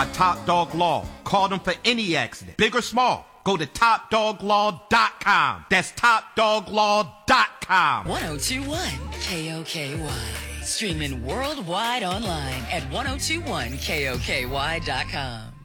Top Dog Law. Call them for any accident, big or small. Go to topdoglaw.com. That's topdoglaw.com. 1021 KOKY. Streaming worldwide online at 1021KOKY.com.